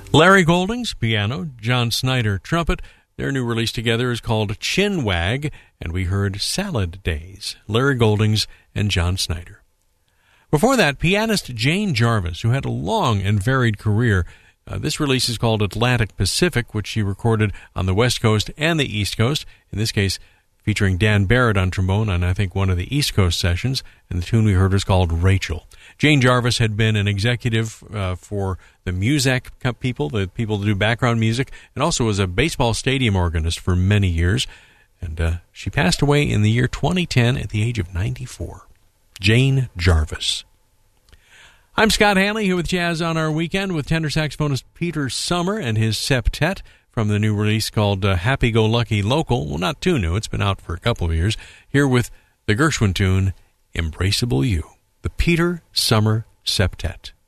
Larry Goldings, piano, John Snyder, trumpet. Their new release together is called Chin Wag, and we heard Salad Days, Larry Goldings and John Snyder. Before that, pianist Jane Jarvis, who had a long and varied career. This release is called Atlantic Pacific, which she recorded on the West Coast and the East Coast, in this case featuring Dan Barrett on trombone on, I think, one of the East Coast sessions, and the tune we heard was called Rachel. Jane Jarvis had been an executive for the Muzak people, the people that do background music, and also was a baseball stadium organist for many years, and she passed away in the year 2010 at the age of 94. Jane Jarvis. I'm Scott Hanley here with Jazz on Our Weekend with tenor saxophonist Peter Summer and his septet from the new release called Happy Go Lucky Local. Well, not too new. It's been out for a couple of years. Here with the Gershwin tune, Embraceable You. The Peter Summer Septet.